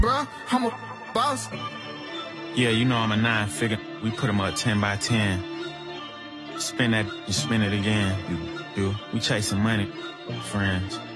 Bro, I'm a boss. Yeah, you know I'm a 9-figure. We put them up 10 by 10. Spin that and spin it again. We chasing money, friends.